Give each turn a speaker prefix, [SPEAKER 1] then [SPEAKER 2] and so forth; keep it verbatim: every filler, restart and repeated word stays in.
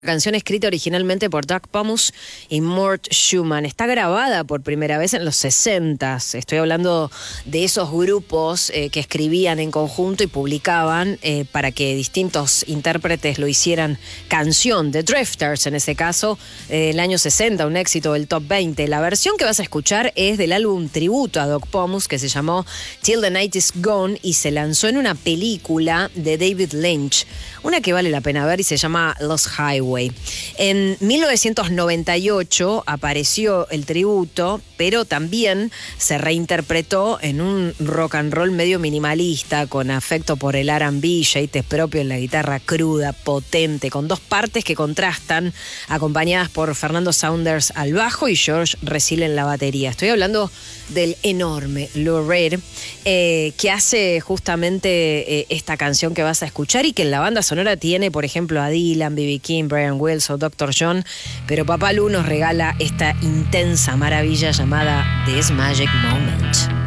[SPEAKER 1] Canción escrita originalmente por Doug Pomus y Mort Schumann. Está grabada por primera vez en los sesentas. Estoy hablando de esos grupos eh, que escribían en conjunto y publicaban eh, para que distintos intérpretes lo hicieran canción. The Drifters, en ese caso, eh, el año sesenta, un éxito del top veinte. La versión que vas a escuchar es del álbum tributo a Doug Pomus, que se llamó Till the Night is Gone, y se lanzó en una película de David Lynch, una que vale la pena ver y se llama Lost Highway. En mil novecientos noventa y ocho apareció el tributo, pero también se reinterpretó en un rock and roll medio minimalista, con afecto por el R and B, jeites propio en la guitarra cruda, potente, con dos partes que contrastan, acompañadas por Fernando Saunders al bajo y George Resil en la batería. Estoy hablando del enorme Lou Reed, eh, que hace justamente eh, esta canción que vas a escuchar y que en la banda sonora tiene, por ejemplo, a Dylan, B B King, Brian Wills o doctor John, pero Papá Lou nos regala esta intensa maravilla llamada This Magic Moment.